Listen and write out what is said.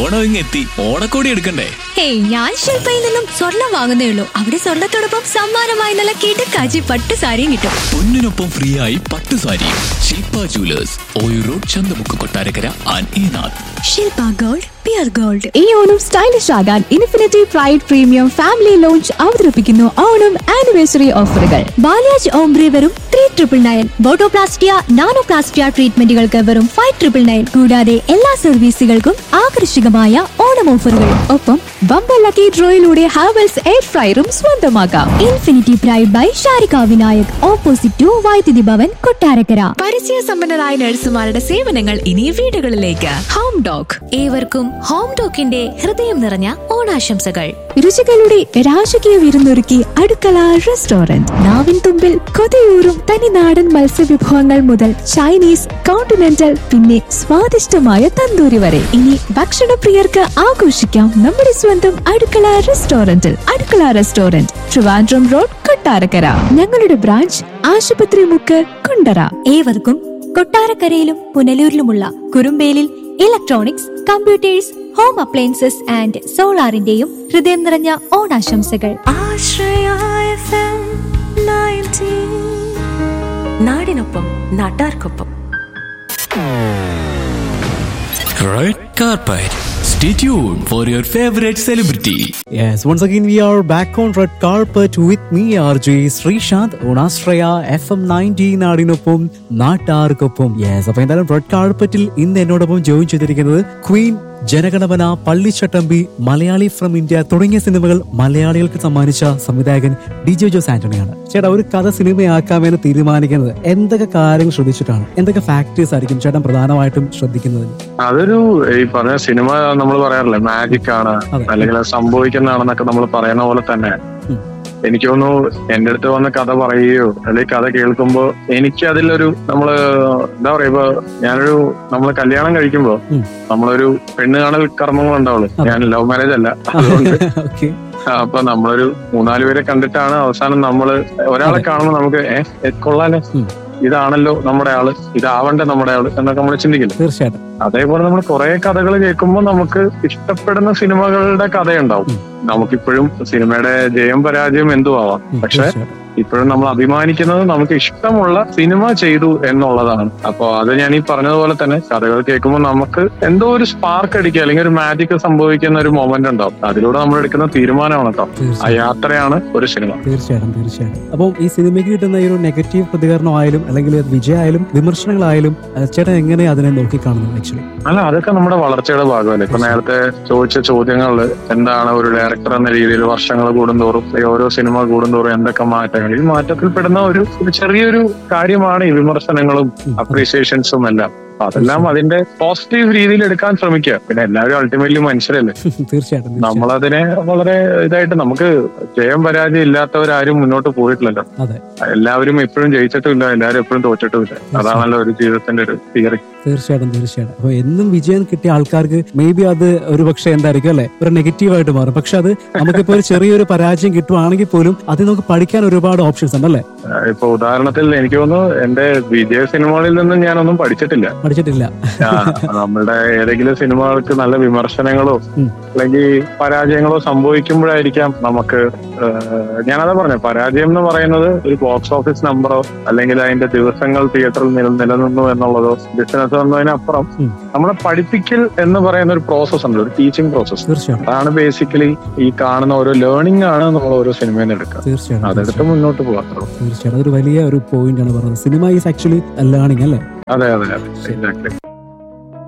ഓണം ഇങ്ങെത്തി, ഓണക്കോടി എടുക്കണ്ടേ? ഹേയ്, ഞാൻ ശില്പയിൽ നിന്നും സ്വർണം വാങ്ങുന്നേ ഉള്ളൂ. അവിടെ സ്വർണത്തോടൊപ്പം സമ്മാനമായി നല്ല കിടക്കാച്ചി പട്ട് സാരിയും കിട്ടും. പൊന്നിനൊപ്പം ഫ്രീ ആയി പട്ടുസാരി. ശില്പ jewellers, Oyoor road, Chanthamukku, Kottarakkara and ഈനാഥ്. Shilpa gold, peer gold. ഈ ഓണം സ്റ്റൈലിഷ് ആകാൻ infinity pride premium family launch അവതരിപ്പിക്കുന്നു ഓണം ആനിവേഴ്സറി ഓഫറുകൾ. ബാലാജ് ഓംബ്രി വെറും 3,999. ബോട്ടോപ്ലാസ്റ്റിയ, നാനോപ്ലാസ്റ്റിയ ട്രീറ്റ്മെന്റുകൾക്ക് വെറും 5,999. കൂടാതെ എല്ലാ സർവീസുകൾക്കും ആകർഷകമായ ഓണം ഓഫറുകൾ. ഒപ്പം ബമ്പർ ലക്കി ഡ്രോയിലൂടെ ഹാവൽസ് എയർ ഫ്രയറും സ്വന്തമാക്കാം. Infinity pride by Sharika Vinayak, opposite to വൈദ്യുതി ഭവൻ, കൊട്ടാരക്കര. പരിചയസമ്പന്നരായ നഴ്സുമാരുടെ സേവനങ്ങൾ ഇനി വീടുകളിലേക്ക്. ഹോം ഡോക്. ഏവർക്കും ഹോം ഡോക്കിന്റെ ഹൃദയം നിറഞ്ഞ ഓണാശംസകൾ. രുചികളുടെ രാജകീയ വിരുന്നൊരുക്കി അടുക്കള റെസ്റ്റോറന്റ്. നാവിൻ തുമ്പിൽ കൊതിയൂറും തനിനാടൻ മത്സ്യവിഭവങ്ങൾ മുതൽ ചൈനീസ്, കോണ്ടിനെന്റൽ, പിന്നെ സ്വാദിഷ്ടമായ തന്തൂരി വരെ. ഇനി ഭക്ഷണപ്രിയർക്ക് ആഘോഷിക്കാം നമ്മുടെ സ്വന്തം അടുക്കള റെസ്റ്റോറന്റിൽ. അടുക്കള റെസ്റ്റോറന്റ്, ട്രിവാൻഡ്രം റോഡ്, കൊട്ടാരക്കര. ഞങ്ങളുടെ ബ്രാഞ്ച് ആശുപത്രി മുക്ക്, കുണ്ടറ. ഏവർക്കും കൊട്ടാരക്കരയിലും പുനലൂരിലുമുള്ള കുറുമ്പേലിൽ electronics, computers, home appliances and സോളാറിന്റെയും ഹൃദയം നിറഞ്ഞ ഓണാശംസകൾ. നാടിനൊപ്പം, നാട്ടാർക്കൊപ്പം. Red carpet. Stay tuned for your favorite celebrity. Yes, once again we are back on Red Carpet with me RJ Srishant on Astraya FM 90 നാടിനൊപ്പം നാട്ടാർക്കൊപ്പം. Yes, അപ്പോൾ എന്തായാലും റെഡ് കാർപ്പറ്റിൽ ഇന്ന് എന്നോടൊപ്പം ജോയിൻ ചെയ്തിരിക്കുന്നത് Queen, Jana Gana Mana, Pallichattambi, Malayali from India തുടങ്ങിയ സിനിമകൾ മലയാളികൾക്ക് സമ്മാനിച്ച സംവിധായകൻ ഡിജോ ജോസ് ആന്റണിയാണ്. ചേട്ടാ, ഒരു കഥ സിനിമയാക്കാമെന്ന് തീരുമാനിക്കുന്നത് എന്തൊക്കെ കാര്യങ്ങൾ ശ്രദ്ധിച്ചിട്ടാണ്? എന്തൊക്കെ ഫാക്ടേഴ്സ് ആയിരിക്കും ചേട്ടൻ പ്രധാനമായിട്ടും ശ്രദ്ധിക്കുന്നത്? അതൊരു ഈ പറഞ്ഞ സിനിമ നമ്മൾ പറയാറില്ലേ, മാജിക് ആണ് അല്ലെങ്കിൽ അത് സംഭവിക്കുന്നതാണെന്നൊക്കെ നമ്മൾ പറയുന്ന പോലെ തന്നെ എനിക്ക് തോന്നുന്നു എന്റെ അടുത്ത് വന്ന് കഥ പറയുകയോ അല്ലെങ്കിൽ കഥ കേൾക്കുമ്പോ എനിക്ക് അതിലൊരു നമ്മള് എന്താ പറയാ, ഇപ്പൊ ഞാനൊരു നമ്മള് കല്യാണം കഴിക്കുമ്പോ നമ്മളൊരു പെണ്ണ് കാണൽ കർമ്മങ്ങൾ ഉണ്ടാവുള്ളൂ. ഞാൻ ലവ് മാരേജ് അല്ല, അതുകൊണ്ട് അപ്പൊ നമ്മളൊരു 3-4 പേരെ കണ്ടിട്ടാണ് അവസാനം നമ്മള് ഒരാളെ കാണുമ്പോ നമുക്ക് കൊള്ളാലോ, ഇതാണല്ലോ നമ്മുടെ ആള്, ഇതാവണ്ടേ നമ്മുടെ ആള് എന്നൊക്കെ നമ്മൾ ചിന്തിക്കില്ല. തീർച്ചയായിട്ടും. അതേപോലെ നമ്മൾ കുറെ കഥകൾ കേൾക്കുമ്പോൾ നമുക്ക് ഇഷ്ടപ്പെടുന്ന സിനിമകളുടെ കഥയുണ്ടാവും. നമുക്കിപ്പോഴും സിനിമയുടെ ജയം പരാജയം എന്തും ആവാം, പക്ഷെ ഇപ്പോഴും നമ്മൾ അഭിമാനിക്കുന്നത് നമുക്ക് ഇഷ്ടമുള്ള സിനിമ ചെയ്തു എന്നുള്ളതാണ്. അപ്പൊ അത് ഞാൻ ഈ പറഞ്ഞതുപോലെ തന്നെ കഥകൾ കേൾക്കുമ്പോൾ നമുക്ക് എന്തോ ഒരു സ്പാർക്ക് അടിക്കുക അല്ലെങ്കിൽ ഒരു മാജിക് സംഭവിക്കുന്ന ഒരു മൊമെന്റ് ഉണ്ടാവും. അതിലൂടെ നമ്മൾ എടുക്കുന്ന തീരുമാനമാണ് കേട്ടോ, ആ യാത്രയാണ് ഒരു സിനിമ. തീർച്ചയായിട്ടും, തീർച്ചയായിട്ടും. അപ്പം ഈ സിനിമയ്ക്ക് കിട്ടുന്ന ഈ ഒരു നെഗറ്റീവ് പ്രതികരണമായാലും അല്ലെങ്കിൽ വിജയമായാലും വിമർശനങ്ങളായാലും ചേട്ടൻ എങ്ങനെ അതിനെ നോക്കിക്കാണുന്നു? ആക്ച്വലി അല്ല, അതൊക്കെ നമ്മുടെ വളർച്ചയുടെ ഭാഗമല്ലേ. ഇപ്പൊ നേരത്തെ ചോദിച്ച ചോദ്യങ്ങളിൽ എന്താണ് ഒരു ഡയറക്ടർ എന്ന രീതിയിൽ വർഷങ്ങൾ കൂടുന്തോറും ഓരോ സിനിമ കൂടുന്തോറും എന്തൊക്കെ മാറ്റങ്ങൾ, ഈ മാറ്റത്തിൽപ്പെടുന്ന ഒരു ചെറിയൊരു കാര്യമാണ് ഈ വിമർശനങ്ങളും അപ്രീസിയേഷൻസും എല്ലാം. അതെല്ലാം അതിന്റെ പോസിറ്റീവ് രീതിയിൽ എടുക്കാൻ ശ്രമിക്കുക. പിന്നെ എല്ലാവരും അൾട്ടിമേറ്റ്ലി മനുഷ്യരല്ലേ. തീർച്ചയായിട്ടും. നമ്മളതിനെ വളരെ ഇതായിട്ട്, നമുക്ക് ജയം പരാജയം ഇല്ലാത്തവരാരും മുന്നോട്ട് പോയിട്ടില്ലല്ലോ. എല്ലാവരും എപ്പോഴും ജയിച്ചിട്ടുമില്ല, എല്ലാവരും എപ്പോഴും തോറ്റിട്ടുമില്ല. അതാണല്ലോ ഒരു ജീവിതത്തിന്റെ ഒരു തിയറി. തീർച്ചയായിട്ടും, തീർച്ചയായിട്ടും. അപ്പൊ എന്നും വിജയം കിട്ടിയ ആൾക്കാർക്ക് മേ ബി അത് ഒരു പക്ഷെ എന്തായിരിക്കും അല്ലെ, ഒരു നെഗറ്റീവായിട്ട് മാറും. പക്ഷെ അത് നമുക്കിപ്പോ ഒരു ചെറിയൊരു പരാജയം കിട്ടുവാണെങ്കിൽ പോലും അത് നമുക്ക് പഠിക്കാൻ ഒരുപാട് ഓപ്ഷൻസ് ഉണ്ടല്ലേ. ഇപ്പൊ ഉദാഹരണത്തിൽ എനിക്ക് തോന്നുന്നു എന്റെ വിജയ സിനിമകളിൽ നിന്നും ഞാനൊന്നും പഠിച്ചിട്ടില്ല. നമ്മളുടെ ഏതെങ്കിലും സിനിമകൾക്ക് നല്ല വിമർശനങ്ങളോ അല്ലെങ്കിൽ പരാജയങ്ങളോ സംഭവിക്കുമ്പോഴായിരിക്കാം നമുക്ക്, ഞാനതാ പറഞ്ഞ പരാജയം എന്ന് പറയുന്നത് ഒരു ബോക്സ് ഓഫീസ് നമ്പറോ അല്ലെങ്കിൽ അതിന്റെ ദിവസങ്ങൾ തിയേറ്ററിൽ നിലനിന്നു എന്നുള്ളതോ ബിസിനസ് എന്നതിനപ്പുറം നമ്മളെ പഠിപ്പിക്കൽ എന്ന് പറയുന്ന ഒരു പ്രോസസ് ഉണ്ട്, ഒരു ടീച്ചിങ് പ്രോസസ്. അതാണ് ബേസിക്കലി ഈ കാണുന്ന ഓരോ ലേണിംഗ് ആണ് നമ്മൾ ഓരോ സിനിമയിൽ നിന്ന് എടുക്കുക, അതെടുത്ത് മുന്നോട്ട് പോകാം. തീർച്ചയായിട്ടും, അതൊരു വലിയ ഒരു പോയിന്റ് ആണ് പറഞ്ഞത്. സിനിമ ഈസ് ആക്ച്വലി ലേണിംഗ് അല്ലേ? അതെ അതെ അതെ, എക്സാക്ട്ലി.